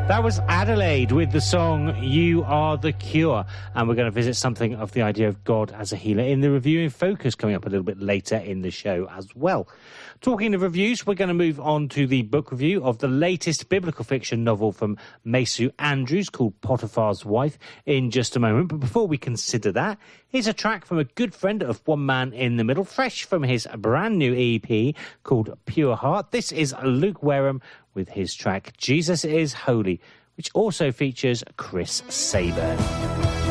That was Adelaide with the song You Are the Cure. And we're going to visit something of the idea of God as a healer in the Review in Focus coming up a little bit later in the show as well. Talking of reviews, we're going to move on to the book review of the latest biblical fiction novel from Masu Andrews called Potiphar's Wife in just a moment. But before we consider that, here's a track from a good friend of One Man in the Middle, fresh from his brand new EP called Pure Heart. This is Luke Wareham with his track Jesus is Holy, which also features Chris Sayburn.